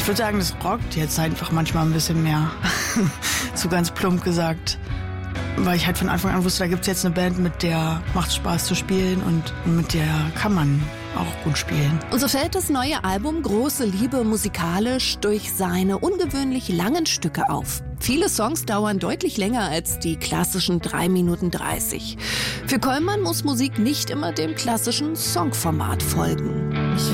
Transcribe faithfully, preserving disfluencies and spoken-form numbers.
Ich würde sagen, das rockt jetzt einfach manchmal ein bisschen mehr. So ganz plump gesagt. Weil ich halt von Anfang an wusste, da gibt es jetzt eine Band, mit der macht es Spaß zu spielen und mit der kann man auch gut spielen. Und so fällt das neue Album Große Liebe musikalisch durch seine ungewöhnlich langen Stücke auf. Viele Songs dauern deutlich länger als die klassischen drei Minuten dreißig. Für Kollmann muss Musik nicht immer dem klassischen Songformat folgen.